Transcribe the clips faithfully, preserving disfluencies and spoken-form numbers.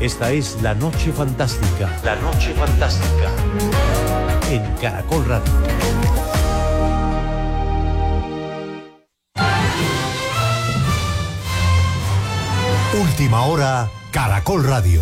Esta es La Noche Fantástica. La Noche Fantástica. En Caracol Radio. Última hora, Caracol Radio.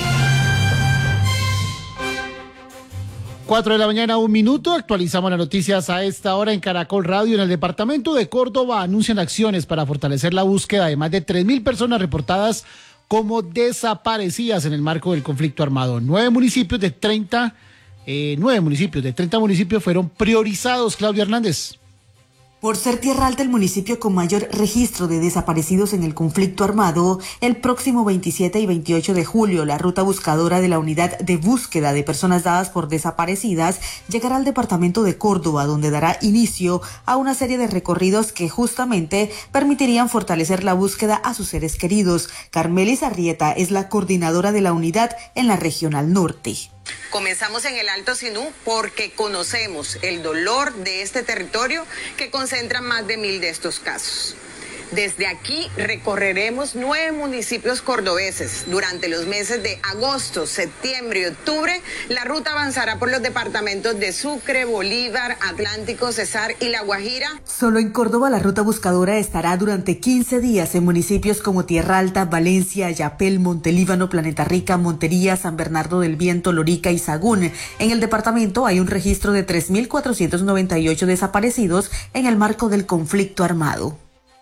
Cuatro de la mañana, un minuto. Actualizamos las noticias a esta hora en Caracol Radio. En el departamento de Córdoba anuncian acciones para fortalecer la búsqueda de más de tres mil personas reportadas como desaparecidas en el marco del conflicto armado. Nueve municipios de treinta, eh, nueve municipios de treinta municipios fueron priorizados. Claudia Hernández. Por ser Tierra Alta el municipio con mayor registro de desaparecidos en el conflicto armado, el próximo veintisiete y veintiocho de julio, la ruta buscadora de la Unidad de Búsqueda de Personas Dadas por Desaparecidas llegará al departamento de Córdoba, donde dará inicio a una serie de recorridos que justamente permitirían fortalecer la búsqueda a sus seres queridos. Carmelis Arrieta es la coordinadora de la unidad en la Regional Norte. Comenzamos en el Alto Sinú porque conocemos el dolor de este territorio que concentra más de mil de estos casos. Desde aquí recorreremos nueve municipios cordobeses. Durante los meses de agosto, septiembre y octubre, la ruta avanzará por los departamentos de Sucre, Bolívar, Atlántico, Cesar y La Guajira. Solo en Córdoba la ruta buscadora estará durante quince días en municipios como Tierra Alta, Valencia, Yapel, Montelíbano, Planeta Rica, Montería, San Bernardo del Viento, Lorica y Sagún. En el departamento hay un registro de tres mil cuatrocientos noventa y ocho desaparecidos en el marco del conflicto armado.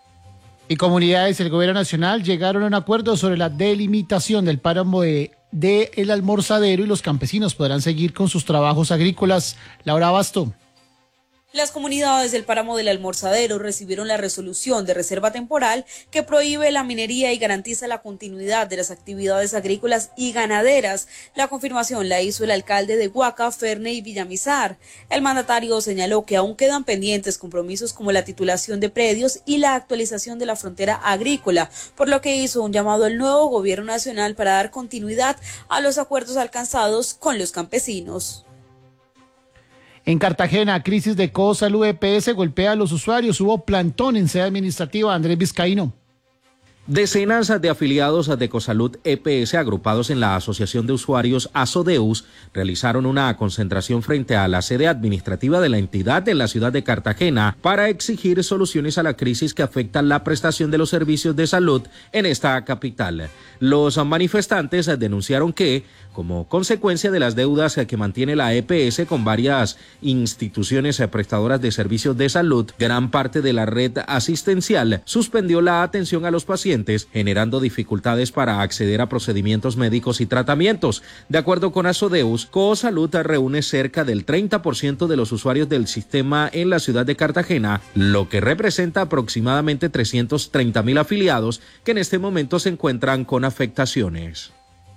Y comunidades del gobierno nacional llegaron a un acuerdo sobre la delimitación del páramo de, de El Almorzadero y los campesinos podrán seguir con sus trabajos agrícolas. Laura Abasto. Las comunidades del páramo del Almorzadero recibieron la resolución de reserva temporal que prohíbe la minería y garantiza la continuidad de las actividades agrícolas y ganaderas. La confirmación la hizo el alcalde de Huaca, Ferney Villamizar. El mandatario señaló que aún quedan pendientes compromisos como la titulación de predios y la actualización de la frontera agrícola, por lo que hizo un llamado al nuevo gobierno nacional para dar continuidad a los acuerdos alcanzados con los campesinos. En Cartagena, crisis de Cosalud E P S golpea a los usuarios. Hubo plantón en sede administrativa. Andrés Vizcaíno. Decenas de afiliados de Cosalud E P S agrupados en la Asociación de Usuarios ASODEUS realizaron una concentración frente a la sede administrativa de la entidad en la ciudad de Cartagena para exigir soluciones a la crisis que afecta la prestación de los servicios de salud en esta capital. Los manifestantes denunciaron que, como consecuencia de las deudas que mantiene la E P S con varias instituciones prestadoras de servicios de salud, gran parte de la red asistencial suspendió la atención a los pacientes, generando dificultades para acceder a procedimientos médicos y tratamientos. De acuerdo con Asodeus, Cosalud reúne cerca del treinta por ciento de los usuarios del sistema en la ciudad de Cartagena, lo que representa aproximadamente trescientos treinta mil afiliados que en este momento se encuentran con afectaciones.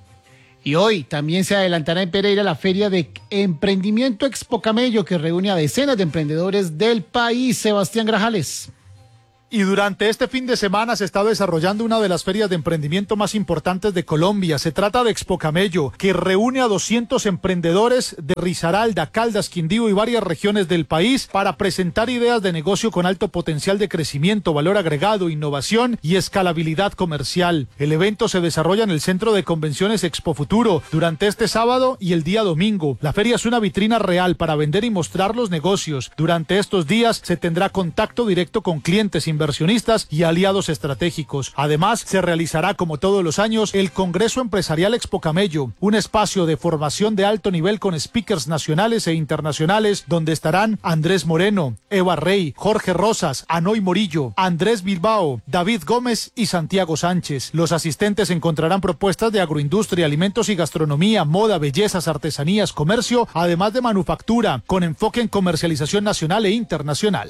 Y hoy también se adelantará en Pereira la Feria de Emprendimiento Expo Camello, que reúne a decenas de emprendedores del país. Sebastián Grajales. Y durante este fin de semana se está desarrollando una de las ferias de emprendimiento más importantes de Colombia. Se trata de Expo Camello, que reúne a doscientos emprendedores de Risaralda, Caldas, Quindío y varias regiones del país para presentar ideas de negocio con alto potencial de crecimiento, valor agregado, innovación y escalabilidad comercial. El evento se desarrolla en el Centro de Convenciones Expo Futuro durante este sábado y el día domingo. La feria es una vitrina real para vender y mostrar los negocios. Durante estos días se tendrá contacto directo con clientes, inversionistas y aliados estratégicos. Además, se realizará, como todos los años, el Congreso Empresarial Expo Camello, un espacio de formación de alto nivel con speakers nacionales e internacionales, donde estarán Andrés Moreno, Eva Rey, Jorge Rosas, Anoy Morillo, Andrés Bilbao, David Gómez y Santiago Sánchez. Los asistentes encontrarán propuestas de agroindustria, alimentos y gastronomía, moda, bellezas, artesanías, comercio, además de manufactura, con enfoque en comercialización nacional e internacional.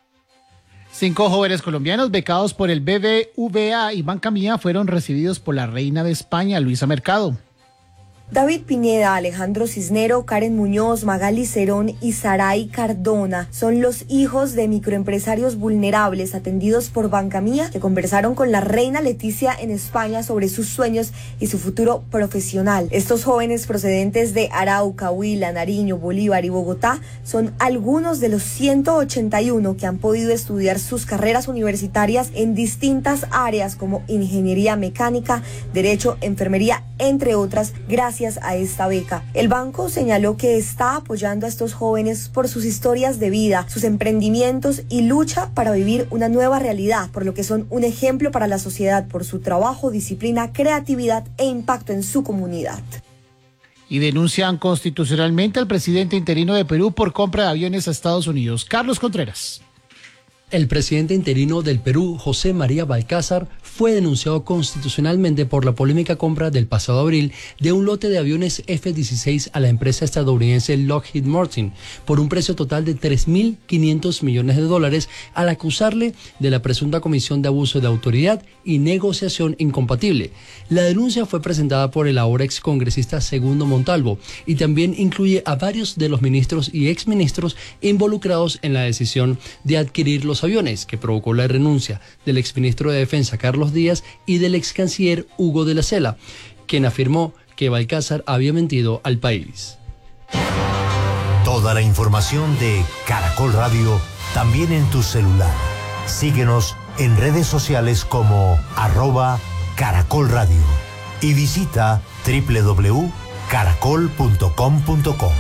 Cinco jóvenes colombianos becados por el B B V A y Banca Mía fueron recibidos por la reina de España, Luisa Mercado. David Pineda, Alejandro Cisnero, Karen Muñoz, Magali Cerón y Saray Cardona son los hijos de microempresarios vulnerables atendidos por Banca Mía, que conversaron con la reina Leticia en España sobre sus sueños y su futuro profesional. Estos jóvenes procedentes de Arauca, Huila, Nariño, Bolívar y Bogotá son algunos de los ciento ochenta y uno que han podido estudiar sus carreras universitarias en distintas áreas como ingeniería mecánica, derecho, enfermería, entre otras, gracias a esta beca. El banco señaló que está apoyando a estos jóvenes por sus historias de vida, sus emprendimientos y lucha para vivir una nueva realidad, por lo que son un ejemplo para la sociedad por su trabajo, disciplina, creatividad e impacto en su comunidad. Y denuncian constitucionalmente al presidente interino de Perú por compra de aviones a Estados Unidos. Carlos Contreras. El presidente interino del Perú, José María Balcázar, fue denunciado constitucionalmente por la polémica compra del pasado abril de un lote de aviones F dieciséis a la empresa estadounidense Lockheed Martin por un precio total de tres mil quinientos millones de dólares, al acusarle de la presunta comisión de abuso de autoridad y negociación incompatible. La denuncia fue presentada por el ahora excongresista Segundo Montalvo y también incluye a varios de los ministros y exministros involucrados en la decisión de adquirir los aviones, que provocó la renuncia del exministro de Defensa Carlos Díaz y del excanciller Hugo de la Cela, quien afirmó que Balcázar había mentido al país. Toda la información de Caracol Radio también en tu celular. Síguenos en redes sociales como arroba Caracol Radio y visita doble u doble u doble u punto caracol punto com punto co.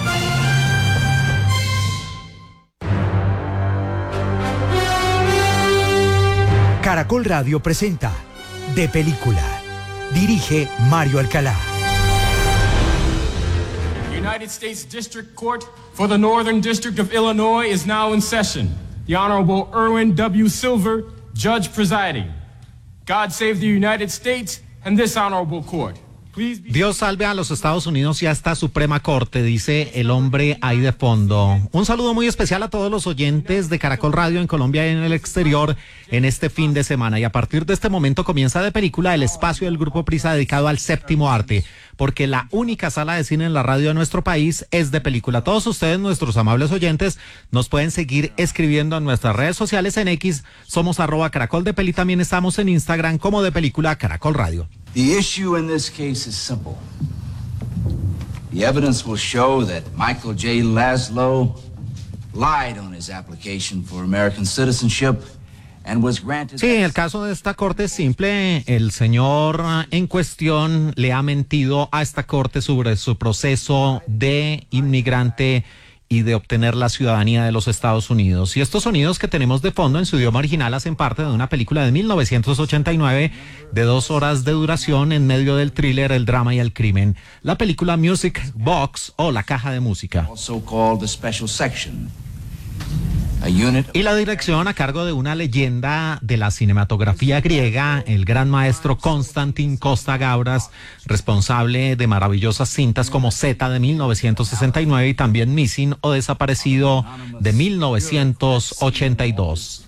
Caracol Radio presenta De Película. Dirige Mario Alcalá. United States District Court for the Northern District of Illinois is now in session. The Honorable Erwin W. Silver, Judge presiding. God save the United States and this honorable court. Dios salve a los Estados Unidos y a esta Suprema Corte, dice el hombre ahí de fondo. Un saludo muy especial a todos los oyentes de Caracol Radio en Colombia y en el exterior en este fin de semana. Y a partir de este momento comienza De Película, el espacio del Grupo Prisa dedicado al séptimo arte, porque la única sala de cine en la radio de nuestro país es De Película. Todos ustedes, nuestros amables oyentes, nos pueden seguir escribiendo en nuestras redes sociales. En X somos arroba Caracol de Peli, también estamos en Instagram como De Película Caracol Radio. The issue in this case is simple. The evidence will show that Michael J. Laszlo lied on his application for American citizenship and was granted... Sí, el caso de esta corte es simple. El señor en cuestión le ha mentido a esta corte sobre su proceso de inmigrante y de obtener la ciudadanía de los Estados Unidos. Y estos sonidos que tenemos de fondo en su idioma original hacen parte de una película de mil novecientos ochenta y nueve de dos horas de duración en medio del thriller, el drama y el crimen. La película Music Box o La Caja de Música. Also called the Special Section. Y la dirección a cargo de una leyenda de la cinematografía griega, el gran maestro Konstantin Costa-Gavras, responsable de maravillosas cintas como Z de mil novecientos sesenta y nueve y también Missing o Desaparecido de mil novecientos ochenta y dos.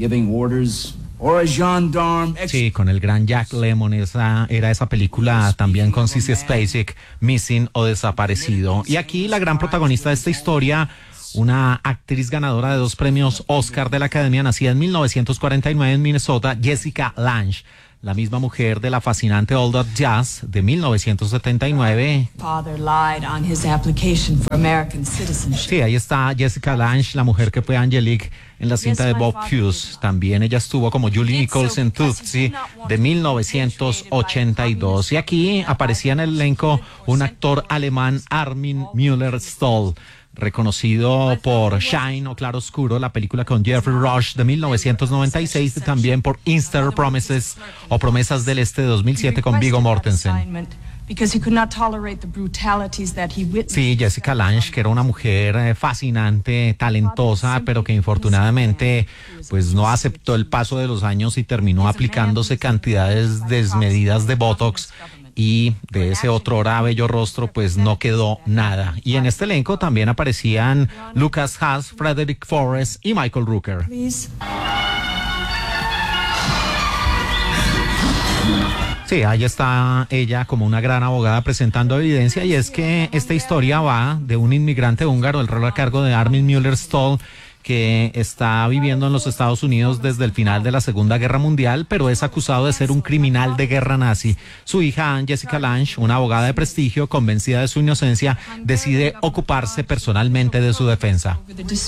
Sí, con el gran Jack Lemmon, esa era esa película también con Sissy Spacek, Missing o Desaparecido. Y aquí la gran protagonista de esta historia, una actriz ganadora de dos premios Oscar de la Academia, nacida en mil novecientos cuarenta y nueve en Minnesota, Jessica Lange, la misma mujer de la fascinante All That Jazz de mil novecientos setenta y nueve. Sí, ahí está Jessica Lange, la mujer que fue Angelique en la cinta de Bob Hughes. También ella estuvo como Julie Nichols en Tootsie de mil novecientos ochenta y dos. Y aquí aparecía en el elenco un actor alemán, Armin Müller-Stoll, reconocido por Shine o Claro Oscuro, la película con Jeffrey Rush de mil novecientos noventa y seis, y también por Easter Promises o Promesas del Este de dos mil siete con Viggo Mortensen. Sí, Jessica Lange, que era una mujer eh, fascinante, talentosa, pero que infortunadamente pues no aceptó el paso de los años y terminó aplicándose cantidades desmedidas de Botox, y de ese otrora bello rostro pues no quedó nada. Y en este elenco también aparecían Lucas Haas, Frederick Forrest y Michael Rooker. Sí, ahí está ella como una gran abogada presentando evidencia, y es que esta historia va de un inmigrante húngaro, el rol a cargo de Armin Müller-Stoll, que está viviendo en los Estados Unidos desde el final de la Segunda Guerra Mundial, pero es acusado de ser un criminal de guerra nazi. Su hija, Anne Jessica Lange, una abogada de prestigio, convencida de su inocencia, decide ocuparse personalmente de su defensa.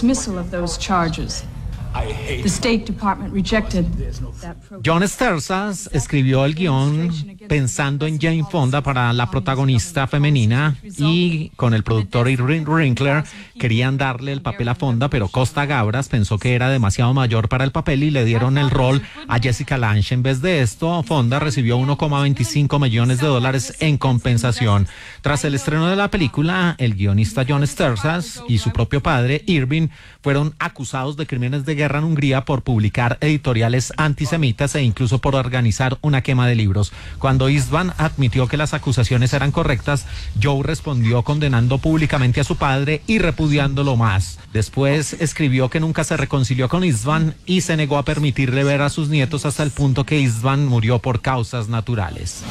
The State Department rejected that program. John Sterzas escribió el guión pensando en Jane Fonda para la protagonista femenina, y con el productor Irving Winkler querían darle el papel a Fonda, pero Costa Gabras pensó que era demasiado mayor para el papel y le dieron el rol a Jessica Lange. En vez de esto, Fonda recibió uno coma veinticinco millones de dólares en compensación. Tras el estreno de la película, el guionista John Sterzas y su propio padre, Irving, fueron acusados de crímenes de guerra en Hungría por publicar editoriales antisemitas e incluso por organizar una quema de libros. Cuando Istvan admitió que las acusaciones eran correctas, Joe respondió condenando públicamente a su padre y repudiándolo más. Después escribió que nunca se reconcilió con Istvan y se negó a permitirle ver a sus nietos hasta el punto que Istvan murió por causas naturales.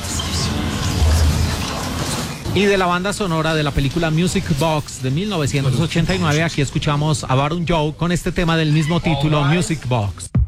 Y de la banda sonora de la película Music Box de mil novecientos ochenta y nueve, aquí escuchamos a Baron Joe con este tema del mismo título, Music Box.